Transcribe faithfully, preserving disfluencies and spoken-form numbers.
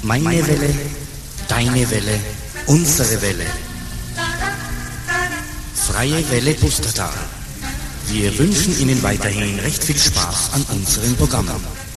Meine Welle, deine Welle, unsere Welle. Freie Welle Pustertal. Wir wünschen Ihnen weiterhin recht viel Spaß an unseren Programmen.